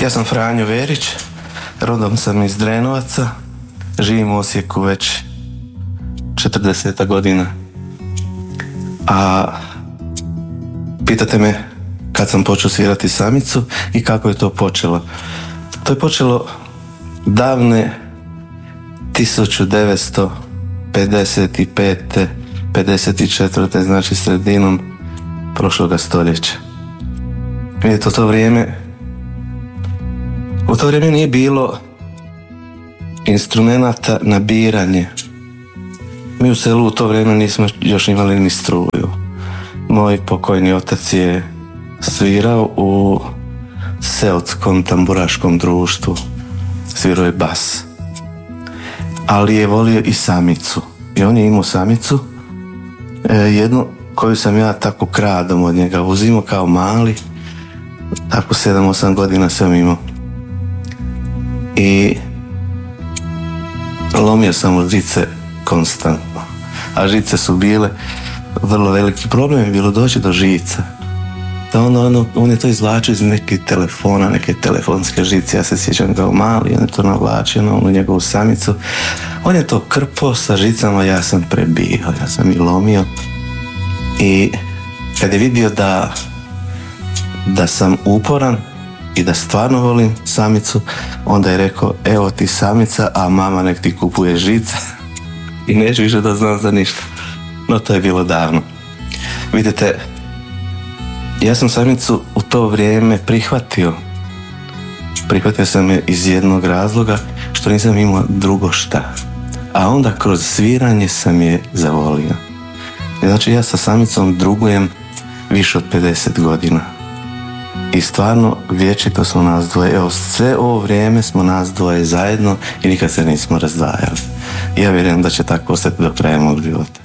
Ja sam Franjo Verić, rodom sam iz Drenovaca, živim u Osijeku već 40 godina. A pitate me kad sam počeo svirati samicu i kako je to počelo. To je počelo davne 1955. 54. znači sredinom prošloga stoljeća. Vidite, u to vrijeme nije bilo instrumenata na biranje. Mi u selu u to vrijeme nismo još imali ni struju. Moj pokojni otac je svirao u seoskom tamburaškom društvu. Svirao je bas. Ali je volio i samicu. I on je imao samicu, jednu koju sam ja tako kradom od njega uzimao kao mali. Tako 7-8 godina sam imao. I lomio sam od žice konstantno. A žice su bile vrlo veliki problem, je bilo doći do žica. Da on je to izvlačio iz nekih telefona, neke telefonske žice, ja se sjećam kao mali, on je to navlačio u njegovu samicu. On je to krpao sa žicama, ja sam prebijao, ja sam ih lomio. I kad je vidio da sam uporan i da stvarno volim samicu, onda je rekao, evo ti samica, a mama nek ti kupuje žica i neću više da znam za ništa. No to je bilo davno. Vidite, ja sam samicu u to vrijeme prihvatio. Prihvatio sam je iz jednog razloga što nisam imao drugo šta. A onda kroz sviranje sam je zavolio. Znači ja sa samicom drugujem više od 50 godina. I stvarno vječito smo nas dvoje. Evo, sve ovo vrijeme smo nas dvoje zajedno i nikad se nismo razdvajali. Ja vjerujem da će tako ostati do kraja mog života.